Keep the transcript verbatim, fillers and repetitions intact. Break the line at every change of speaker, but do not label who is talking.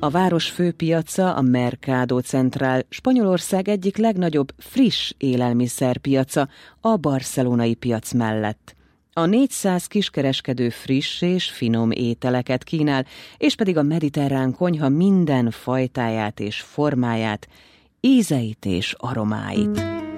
A város főpiaca, a Mercado Central, Spanyolország egyik legnagyobb friss élelmiszerpiaca a barcelonai piac mellett. A négyszáz kiskereskedő friss és finom ételeket kínál, és pedig a mediterrán konyha minden fajtáját és formáját, ízeit és aromáit.